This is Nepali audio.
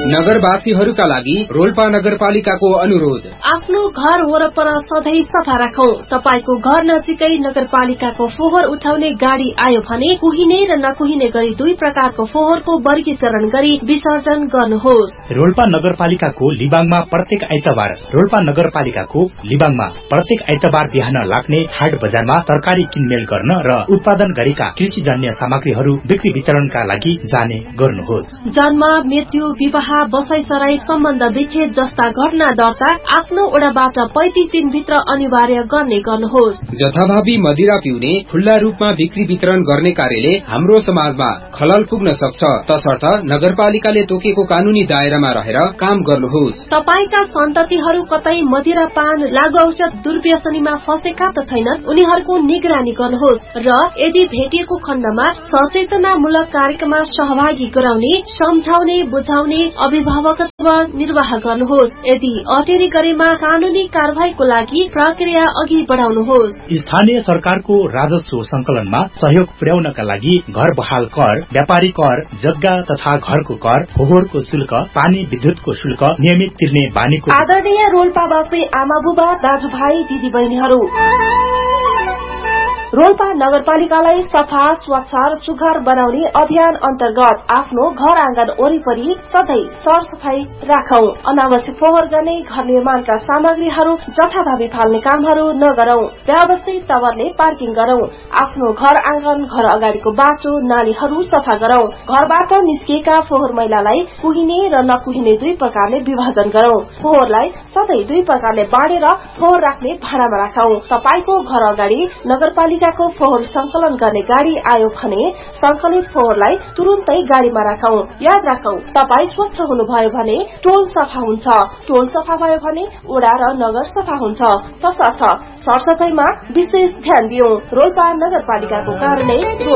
नगरवासीहरूका लागि रोल्पा नगरपालिकाको अनुरोध। आफ्नो घर वरपर सधैँ सफा राखौं। तपाईको घर नजिकै नगरपालिकाको फोहोर उठाउने गाडी आयो भने कुहिने र नकुहिने गरी दुई प्रकारको फोहोरको वर्गीकरण गरी विसर्जन गर्नुहोस्। रोल्पा नगरपालिकाको लिबाङमा प्रत्येक आइतबार बिहान लाग्ने हाट बजारमा तरकारी किनमेल गर्न र उत्पादन गरेका कृषिजन्य सामग्रीहरू बिक्री वितरणका लागि जाने गर्नुहोस्। जन्म, मृत्यु, विवाह, बसाइसराई, सम्बन्ध विच्छेद जस्ता घटना दर्ता आफ्नो ओडाबाट 35 दिनभित्र अनिवार्य गर्नुहोस्। जथाभावी मदिरा पिउने, खुल्ला रूपमा बिक्री वितरण गर्ने कार्यले हाम्रो समाजमा खलल पुग्न सक्छ, तसर्थ नगरपालिकाले तोकेको कानूनी दायरामा रहेर काम गर्नुहोस्। तपाईका सन्ततिहरू कतै मदिरा पान, लागु औषध दुर्व्यसनीमा फसेका त छैनन्, उनीहरूको निगरानी गर्नुहोस् र यदि भेटिएको खण्डमा सचेतनामूलक कार्यक्रममा सहभागी गराउने, सम्झाउने, बुझाउने, अभिभावकत्व निर्वाह गर्नुहोस्। यदि अटेरी गरेमा कानूनी कार्यवाहीको लागि प्रक्रिया अघि बढाउनुहोस्। स्थानीय सरकारको राजस्व संकलनमा सहयोग पुर्याउनका लागि घर बहाल कर, व्यापारी कर, जग्गा तथा घरको कर, फोहोरको शुल्क, पानी विद्युतको शुल्क नियमित तिर्ने बानीको। आदरणीय रोल्पावासी आमा बुबा, दाजुभाइ, दिदी बहिनीहरू, रोल्पा नगरपालिकालाई सफा, स्वच्छ र सुघर बनाउने अभियान अन्तर्गत आफ्नो घर आँगन वरिपरि सधैँ सरसफाई राखौं। अनावश्यक फोहोर गर्ने, घर निर्माणका सामग्रीहरू जथाभावी फाल्ने कामहरू नगरौं। व्यवस्थित तवरले पार्किङ गरौं। आफ्नो घर आँगन, घर अगाडिको बाटो, नालीहरू सफा गरौं। घरबाट निस्किएका फोहोर मैलालाई कुहिने र नकुहिने दुई प्रकारले विभाजन गरौं। फोहोरलाई सधैँ दुई प्रकारले बाँडेर फोहोर राख्ने भाँडामा राखौं। तपाईको घर अगाडि नगरपालिकाको फोहोर संकलन गर्ने गाडी आयो भने संकलित फोहोरलाई तुरुन्तै गाडीमा राखौं। याद राखौं, तपाई स्वच्छ हुनुभयो भने टोल सफा हुन्छ, टोल सफा भयो भने ओडा र नगर सफा हुन्छ। तसर्थ सरसफाईमा विशेष ध्यान दियौं। रोल्पा नगरपालिकाको कार्यालय